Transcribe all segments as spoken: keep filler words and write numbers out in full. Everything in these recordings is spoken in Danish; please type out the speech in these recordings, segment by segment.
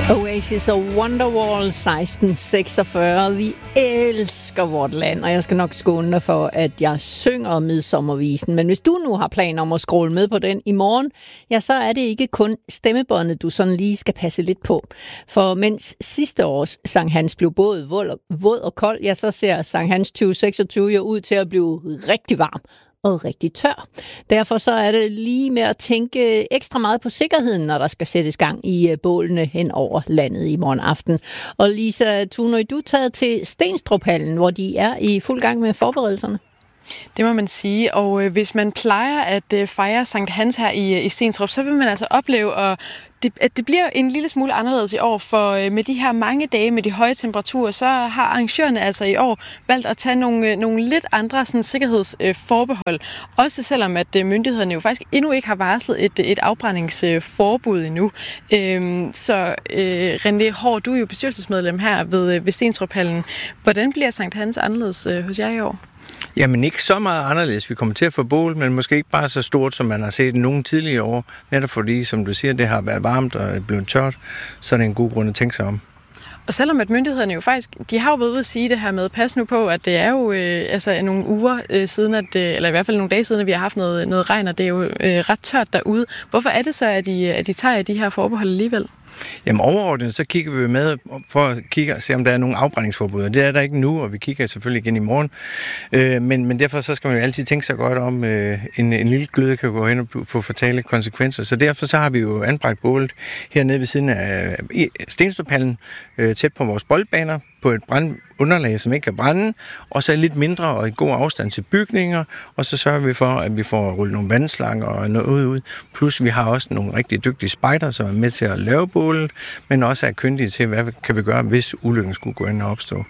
Oasis og Wonderwall seksten seksogfyrre. Vi elsker vort land, og jeg skal nok skåne dig for, at jeg synger Midsommervisen. Men hvis du nu har planer om at scrolle med på den i morgen, ja, så er det ikke kun stemmebåndet, du sådan lige skal passe lidt på. For mens sidste års Sankt Hans blev både våd og kold, ja, så ser Sankt Hans tyve seksogtyve jo ud til at blive rigtig varm og rigtig tør. Derfor så er det lige med at tænke ekstra meget på sikkerheden, når der skal sættes gang i bålene hen over landet i morgen aften. Og Lisa Tunøy, du er taget til Stenstruphallen, hvor de er i fuld gang med forberedelserne. Det må man sige, og øh, hvis man plejer at øh, fejre Sankt Hans her i, i Stenstrup, så vil man altså opleve, at det, at det bliver en lille smule anderledes i år, for øh, med de her mange dage med de høje temperaturer, så har arrangørerne altså i år valgt at tage nogle, øh, nogle lidt andre sådan, sikkerhedsforbehold, øh, også selvom at øh, myndighederne jo faktisk endnu ikke har varslet et, et afbrændingsforbud øh, endnu. Øh, så øh, René Haahr, du er jo bestyrelsesmedlem her ved, ved Stenstruphallen. Hvordan bliver Sankt Hans anderledes øh, hos jer i år? Jamen ikke så meget anderledes. Vi kommer til at få bål, men måske ikke bare så stort, som man har set nogle tidligere år. Netop fordi, som du siger, det har været varmt og blevet tørt, så er det en god grund at tænke sig om. Og selvom at myndighederne jo faktisk, de har jo været ude at sige det her med, pas nu på, at det er jo øh, altså nogle uger øh, siden, at, øh, eller i hvert fald nogle dage siden, at vi har haft noget, noget regn, og det er jo øh, ret tørt derude. Hvorfor er det så, at de, at de tager de her forbehold alligevel? Jamen overordnet, så kigger vi med for at kigge og se, om der er nogle afbrændingsforbud. Det er der ikke nu, og vi kigger selvfølgelig igen i morgen. Øh, men, men derfor så skal man jo altid tænke sig godt om, øh, en, en lille gløde kan gå hen og få fatale konsekvenser. Så derfor så har vi jo anbragt bålet hernede ved siden af Stenstruphallen, øh, tæt på vores boldbaner, på et brandunderlag, som ikke kan brænde, og så lidt mindre og i god afstand til bygninger, og så sørger vi for, at vi får rullet nogle vandslanger og noget ud. Plus vi har også nogle rigtig dygtige spejder, som er med til at lave bålet, men også er kyndige til, hvad kan vi gøre, hvis ulykken skulle gå ind og opstå.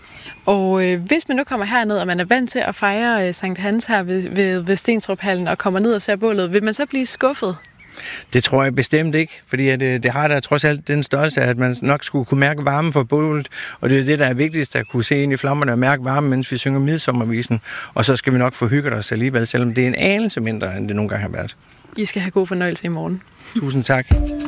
Og øh, hvis man nu kommer herned, og man er vant til at fejre øh, Sankt Hans her ved, ved, ved Stenstruphallen, og kommer ned og ser bålet, vil man så blive skuffet? Det tror jeg bestemt ikke, fordi at det, det har da trods alt den størrelse, at man nok skulle kunne mærke varmen fra bålet, og det er det, der er vigtigst, at kunne se ind i flammerne og mærke varmen, mens vi synger Midsommervisen, og så skal vi nok få hygget os alligevel, selvom det er en anelse mindre, end det nogle gange har været. I skal have god fornøjelse i morgen. Tusind tak.